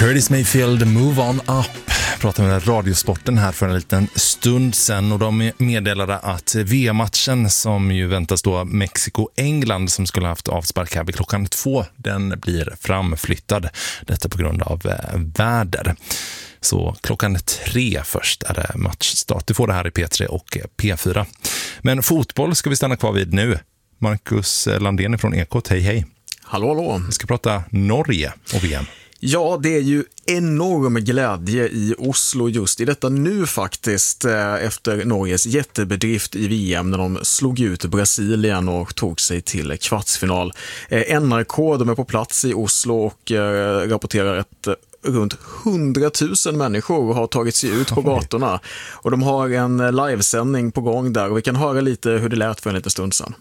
Curtis Mayfield, Move On Up. Pratade med Radiosporten här för en liten stund sedan och de meddelade att VM-matchen som ju väntas då Mexiko-England som skulle haft avspark här vid klockan 2, den blir framflyttad. Detta på grund av väder. Så klockan 3 först är det matchstart. Du får det här i P3 och P4. Men fotboll ska vi stanna kvar vid nu. Marcus Landén från Ekot, hej. Hallå, hallå. Vi ska prata Norge och VM. Ja, det är ju enorm glädje i Oslo just i detta nu faktiskt efter Norges jättebedrift i VM när de slog ut Brasilien och tog sig till kvartsfinal. NRK, de är på plats i Oslo och rapporterar att runt 100 000 människor har tagit sig ut på gatorna och de har en livesändning på gång där och vi kan höra lite hur det lät för en liten stund sedan.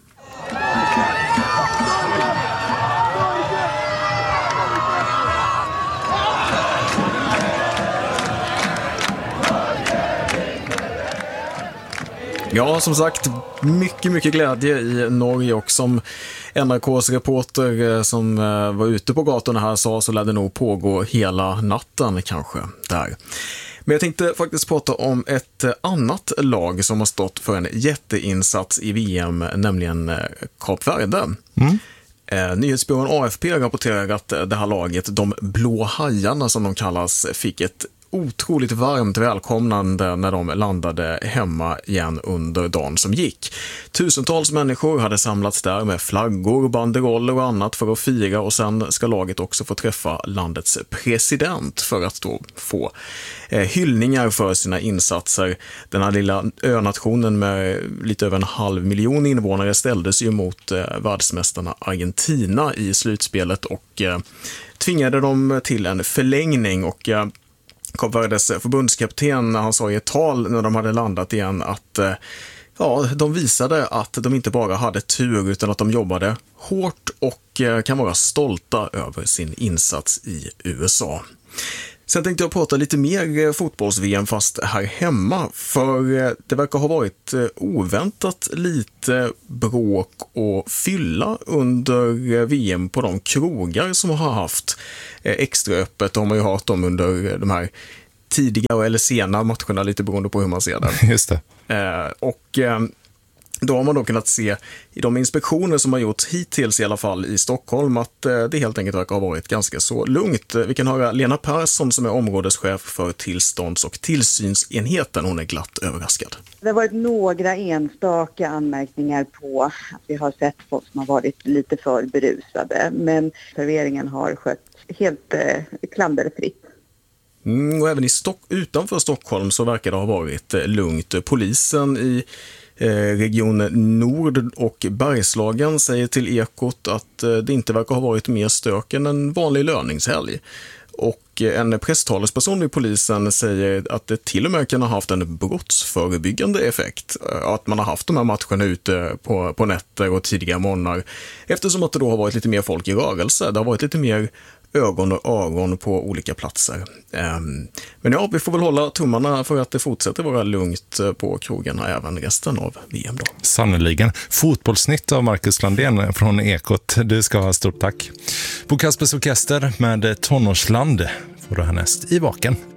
Ja, som sagt, mycket glädje i Norge och som NRKs reporter som var ute på gatorna här sa så lär det nog pågå hela natten kanske där. Men jag tänkte faktiskt prata om ett annat lag som har stått för en jätteinsats i VM, nämligen Kap Verde. Nyhetsbyrån AFP rapporterar att det här laget, de blå hajarna som de kallas, fick ett otroligt varmt välkomnande när de landade hemma igen under dagen som gick. Tusentals människor hade samlats där med flaggor, banderoller och annat för att fira och sen ska laget också få träffa landets president för att då få hyllningar för sina insatser. Den här lilla önationen med lite över 500 000 invånare ställdes ju mot världsmästarna Argentina i slutspelet och tvingade dem till en förlängning och Kap Verdes förbundskapten, han sa i ett tal när de hade landat igen att de visade att de inte bara hade tur utan att de jobbade hårt och kan vara stolta över sin insats i USA. Sen tänkte jag prata lite mer fotbolls-VM fast här hemma för det verkar ha varit oväntat lite bråk och fylla under VM på de krogar som har haft extra öppet. De har ju hört dem under de här tidiga eller sena matcherna lite beroende på hur man ser det. Just det. Då har man då kunnat se i de inspektioner som har gjorts hittills i alla fall i Stockholm att det helt enkelt verkar ha varit ganska så lugnt. Vi kan höra Lena Persson som är områdeschef för tillstånds- och tillsynsenheten. Hon är glatt överraskad. Det har varit några enstaka anmärkningar på att vi har sett folk som har varit lite för berusade. Men serveringen har skött helt klanderfritt. Och även utanför Stockholm så verkar det ha varit lugnt. Polisen i Region Nord och Bergslagen säger till Ekot att det inte verkar ha varit mer stök än en vanlig löningshelg. Och en presstalesperson i polisen säger att det till och med kan ha haft en brottsförebyggande effekt. Att man har haft de här matcherna ute på nätter och tidiga morgnar. Eftersom att det då har varit lite mer folk i rörelse. Det har varit lite mer ögon och öron på olika platser. Men ja, vi får väl hålla tummarna för att det fortsätter vara lugnt på krogarna även resten av VM då. Sannoliken. Fotbollsnitt av Marcus Landén från Ekot. Du ska ha stort tack. Bo Kaspers Orkester med Tonårsland får du härnäst i Vaken.